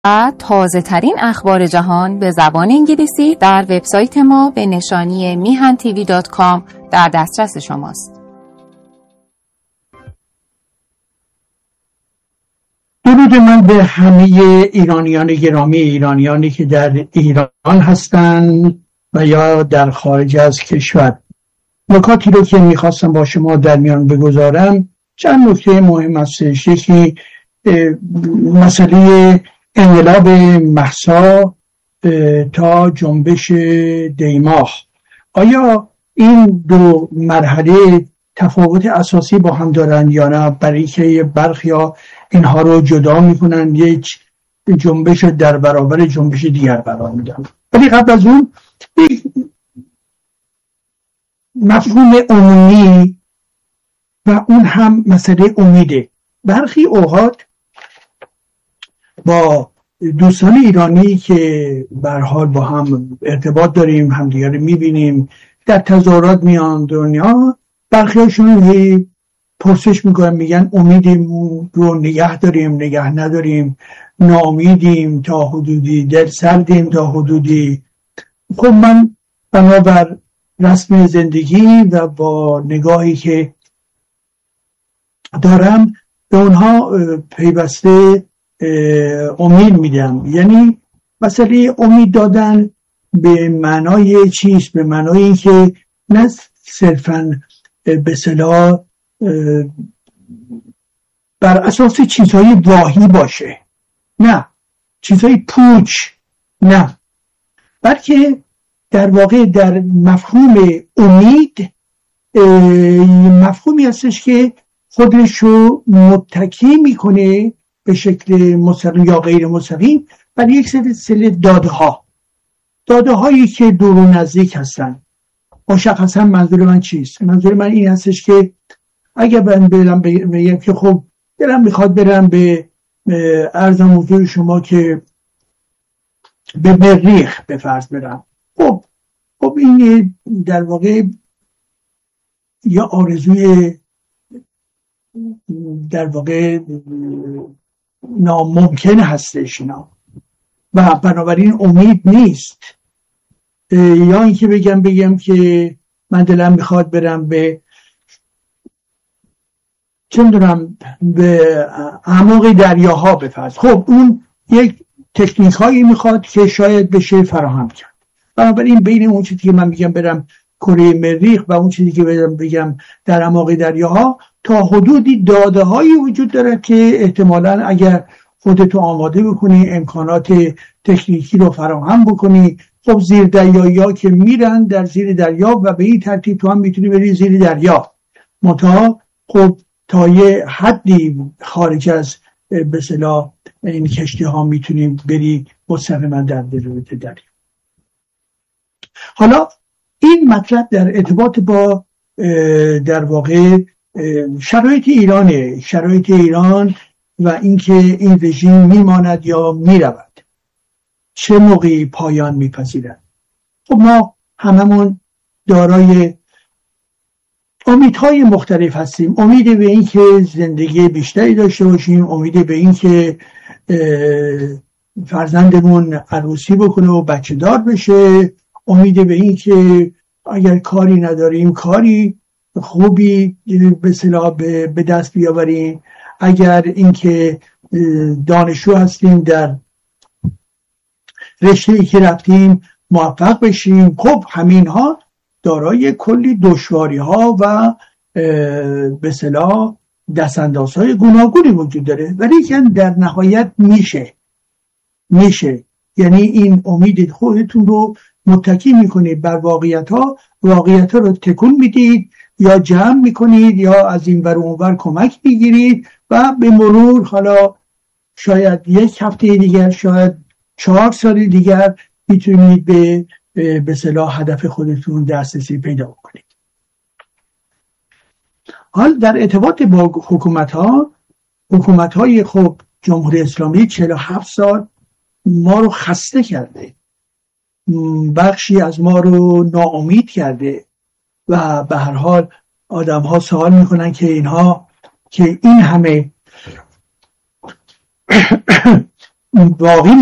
و تازه ترین اخبار جهان به زبان انگلیسی در وبسایت ما به نشانی mihantv.com در دسترس شماست. درود من به همه ایرانیان گرامی، ایرانیانی که در ایران هستند و یا در خارج از کشور. نکاتی رو که میخواستم با شما در میان بگذارم چند نکته مهم هستش. یکی مسئله انقلاب مهسا تا جنبش دیماه، آیا این دو مرحله تفاوت اساسی با هم دارن یا نه؟ برای که برخیا اینها رو جدا میکنن، یک جنبش در برابر جنبش دیگر قرار میدن. ولی قبل از اون مفهوم عمومی و اون هم مسئله امیده. برخی اوقات با دوستان ایرانی که به هر حال با هم ارتباط داریم، همدیگر رو میبینیم، در تظاهرات میان دنیا، برخیاشون پرسش میکنن، میگن امیدیم رو نگه داریم، نگه نداریم، ناامیدیم تا حدودی، دل سردیم تا حدودی. خب من بنابر رسم زندگی و با نگاهی که دارم به اونها پیوسته امید میدم. یعنی مسئله امید دادن به معنای چیست؟ به معنای این که نه صرفاً به اصطلاح بر اساس چیزهای واهی باشه، نه چیزهای پوچ، نه، بلکه در واقع در مفهوم امید مفهومی هستش که خودشو متکی میکنه به شکل مستقیم یا غیر مستقیم بر یک سری داده هایی که دور و نزدیک هستن. مشخصا منظور من چیست؟ منظور من این هستش که اگر من بگم که خب دلم میخواد برم به عرضم حضور شما که به مریخ به فرض برم، خب این در واقع یا آرزوی در واقع ناممکن هستش اینا و بنابراین امید نیست. یا اینکه بگم که من دلم میخواد برم به چه میدونم به اعماق دریاها بفرض، خب اون یک تکنیک هایی میخواد که شاید بشه فراهم کرد. بنابراین بین اون چیزی که من میگم برم کره مریخ و اون چیزی که بگم در اعماق دریاها تا حدودی داده هایی وجود داره که احتمالاً اگر خودتو آماده بکنی، امکانات تکنیکی رو فراهم بکنی، خب زیر دریایی‌ها که میرن در زیر دریا و به این ترتیب تو هم میتونی بری زیر دریا، منتها خب تا یه حدی خارج از به اصطلاح این کشتی ها میتونیم بری مستقیما در دریا. حالا این مطلب در ارتباط با در واقع شرایط ایران و اینکه این رژیم میماند یا میرود، چه موقعی پایان میپذیرد. خب ما هممون دارای امیدهای مختلف هستیم. امید به این که زندگی بیشتری داشته باشیم، امید به این که فرزندمون عروسی بکنه و بچه دار بشه، امید به این که اگر کاری نداریم کاری خوبی به اصطلاح به دست بیاوریم، اگر اینکه دانشجو هستیم در رشته‌ای که رفتیم موفق بشیم. خب همین ها دارای کلی دشواری ها و به اصطلاح دستاندازهای گوناگونی وجود داره، ولی که در نهایت میشه. یعنی این امید خودتون رو متکی میکنید بر واقعیت ها رو تکون میدید یا جمع میکنید یا از این ور اون ور کمک میگیرید و به مرور حالا شاید یک هفته دیگر، شاید 4 سال دیگر میتونید به اصطلاح هدف خودتون دسترسی پیدا کنید. حال در ارتباط با حکومت های خب جمهوری اسلامی 47 سال ما رو خسته کرده، بخشی از ما رو ناامید کرده و به هر حال آدم ها سوال میکنن که این همه باقی